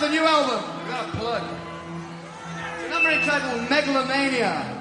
the new album. We've got a plug. It's a number entitled Megalomania.